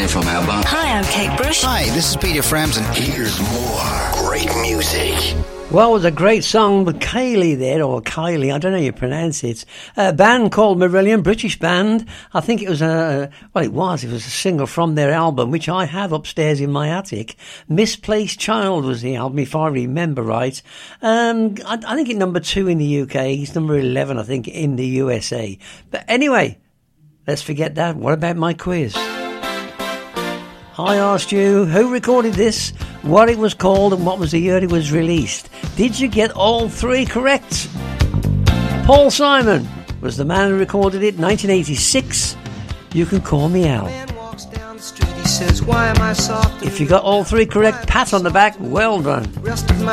Brian from Albon. Hi, I'm Kate Bush. Hi, this is Peter Frampton. Here's more great music. Well, it was a great song with Kylie there, or Kylie, I don't know how you pronounce it. A band called Marillion, British band. I think it was it was a single from their album, which I have upstairs in my attic. Misplaced Child was the album, if I remember right. I think it's number 2 in the UK. It's number 11, I think, in the USA. But anyway, let's forget that. What about my quiz? I asked you who recorded this, what it was called, and what was the year it was released. Did you get all 3 correct? Paul Simon was the man who recorded it, 1986. You Can Call Me Al. If you got all 3 correct, pat on the back, well done. Rest of my